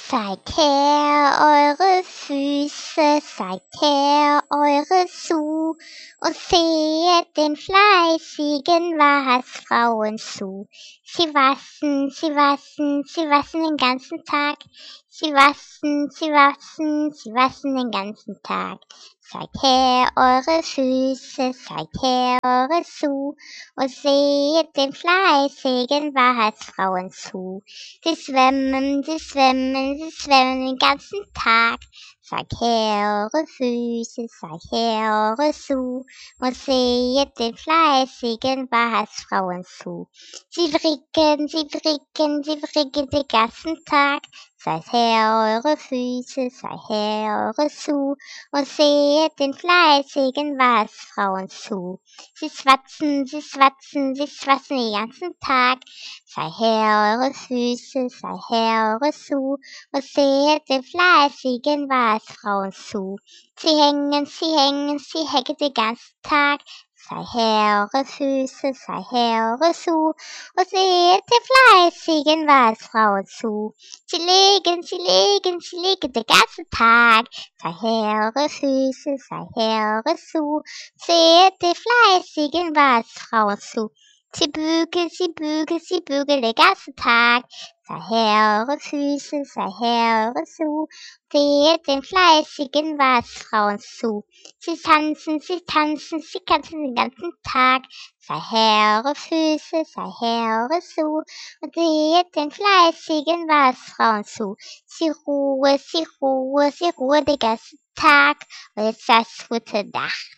Zeigt her eure Füße, zeigt her eure Schuh und sehet den fleißigen Waschfrauen zu. Sie waschen, sie waschen, sie waschen den ganzen Tag. Sie waschen, sie waschen, sie waschen den ganzen Tag. Zeigt her eure Füße, zeigt her eure Schuh und seht den fleißigen Waschfrauen zu. Sie schwemmen, sie schwemmen, sie schwemmen den ganzen Tag. Zeigt her eure Füße, zeigt her eure Schuh und seht den fleißigen Waschfrauen zu. Sie fricken, sie fricken, sie fricken den ganzen Tag. Zeigt her eure Füße, zeigt her eure Schuh und seht den fleißigen Waschfrauen zu. Sie schwatzen, sie schwatzen, sie schwatzen den ganzen Tag. Zeigt her eure Füße, zeigt her eure Schuh und seht den fleißigen Waschfrauen zu. Sie hängen, sie hängen, sie hängen den ganzen Tag. Zeigt her eure Füße, zeigt her eure Schuh und seht den fleißigen Waschfrauen zu. Sie legen, sie legen, sie legen den ganzen Tag. Zeigt her eure Füße, zeigt her eure Schuh, seht den fleißigen Waschfrauen zu. Sie bügeln, sie bügeln, sie bügeln den ganzen Tag. Zeigt her eure Füße, zeigt her eure Schuh, seht den fleißigen Waschfrauen zu. Sie tanzen, sie tanzen, sie tanzen den ganzen Tag. Zeigt her eure Füße, zeigt her eure Schuh und seht den fleißigen Waschfrauen zu. Sie ruhe, sie ruhe, sie ruhe den ganzen Tag und jetzt das gute Nacht.